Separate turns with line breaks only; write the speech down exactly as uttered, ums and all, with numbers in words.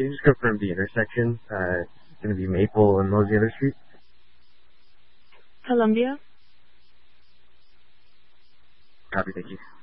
can you just confirm the intersection? Uh, it's going to be Maple and Louisiana Street?
Columbia.
Copy, thank you.